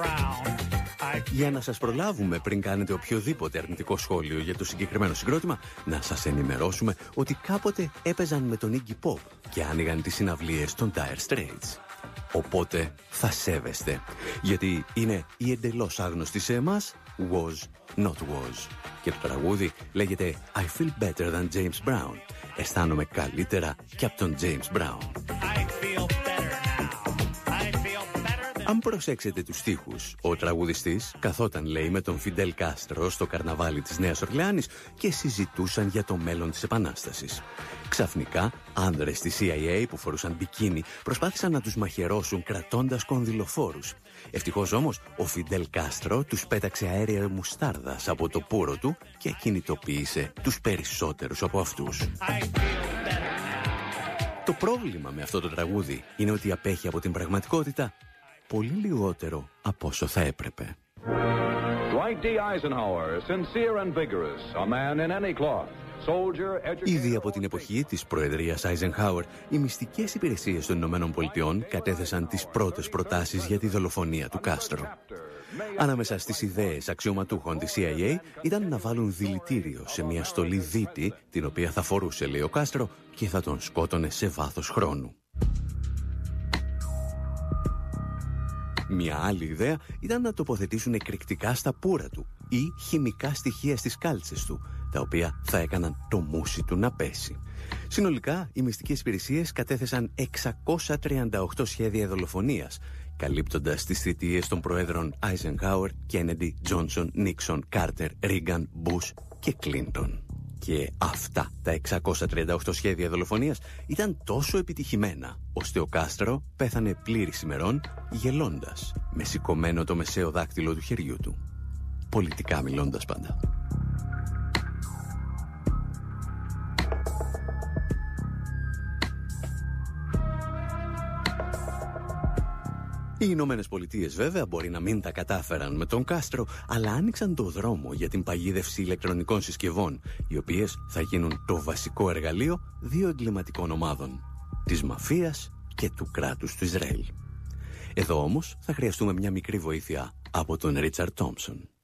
Για να σας προλάβουμε πριν κάνετε οποιοδήποτε αρνητικό σχόλιο για το συγκεκριμένο συγκρότημα, να σας ενημερώσουμε ότι κάποτε έπαιζαν με τον Iggy Pop και άνοιγαν τις συναυλίες των Dire Straits. Οπότε θα σέβεστε, γιατί είναι η εντελώς άγνωστη σε εμάς Was Not Was. Και το τραγούδι λέγεται I Feel Better Than James Brown. Αισθάνομαι καλύτερα και από τον James Brown. Αν προσέξετε τους στίχους, ο τραγουδιστής καθόταν, λέει, με τον Φιντέλ Κάστρο στο καρναβάλι της Νέας Ορλεάνης και συζητούσαν για το μέλλον της Επανάστασης. Ξαφνικά, άνδρες της CIA που φορούσαν μπικίνι προσπάθησαν να τους μαχαιρώσουν κρατώντας κονδυλοφόρους. Ευτυχώς όμως, ο Φιντέλ Κάστρο τους πέταξε αέρια μουστάρδας από το πούρο του και κινητοποίησε τους περισσότερους από αυτούς. Το πρόβλημα με αυτό το τραγούδι είναι ότι απέχει από την πραγματικότητα πολύ λιγότερο από όσο θα έπρεπε. Dwight D. Eisenhower, sincere and vigorous, a man in any cloth. Ήδη από την εποχή της προεδρίας Eisenhower, οι μυστικές υπηρεσίες των Ηνωμένων Πολιτειών κατέθεσαν τις πρώτες προτάσεις για τη δολοφονία του Κάστρο. Ανάμεσα στις ιδέες αξιωματούχων της CIA ήταν να βάλουν δηλητήριο σε μια στολή δίτη, την οποία θα φορούσε, λέει, ο Κάστρο, και θα τον σκότωνε σε βάθος χρόνου. Μια άλλη ιδέα ήταν να τοποθετήσουν εκρηκτικά στα πούρα του ή χημικά στοιχεία στις κάλτσες του, τα οποία θα έκαναν το μούσι του να πέσει. Συνολικά, οι μυστικές υπηρεσίες κατέθεσαν 638 σχέδια δολοφονίας, καλύπτοντας τις θητείες των προέδρων Eisenhower, Kennedy, Johnson, Nixon, Carter, Reagan, Bush και Clinton. Και αυτά τα 638 σχέδια δολοφονίας ήταν τόσο επιτυχημένα, ώστε ο Κάστρο πέθανε πλήρης ημερών, γελώντας, με σηκωμένο το μεσαίο δάκτυλο του χεριού του. Πολιτικά μιλώντας πάντα. Οι Ηνωμένες Πολιτείες βέβαια μπορεί να μην τα κατάφεραν με τον Κάστρο, αλλά άνοιξαν το δρόμο για την παγίδευση ηλεκτρονικών συσκευών, οι οποίες θα γίνουν το βασικό εργαλείο δύο εγκληματικών ομάδων, της μαφίας και του κράτους του Ισραήλ. Εδώ όμως θα χρειαστούμε μια μικρή βοήθεια από τον Ρίτσαρντ Τόμψον.